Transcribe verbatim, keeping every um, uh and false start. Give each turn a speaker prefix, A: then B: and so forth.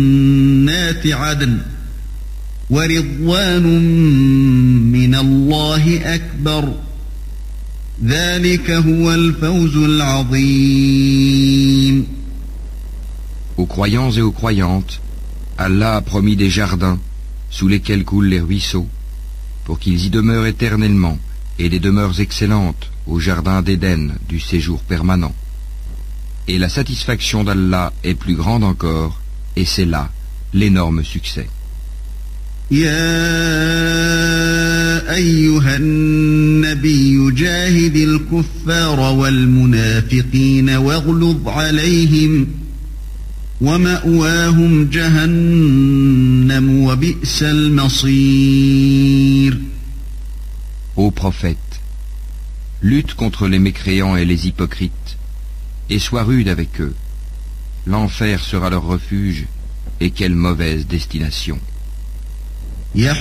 A: جنات عدن ورضوان من الله أكبر ذلك هو الفوز العظيم.
B: Aux croyants et aux croyantes, Allah a promis des jardins sous lesquels coulent les ruisseaux, pour qu'ils y demeurent éternellement, et des demeures excellentes au jardin d'Éden du séjour permanent. Et la satisfaction d'Allah est plus grande encore, et c'est là l'énorme succès.
A: يا أيها النبي جاهد الكفار والمنافقين واغلظ عليهم ومأواهم جهنم وبئس المصير.
B: Ô prophète, lutte contre les mécréants et les hypocrites, et sois rude avec eux. L'enfer sera leur refuge, et quelle mauvaise destination.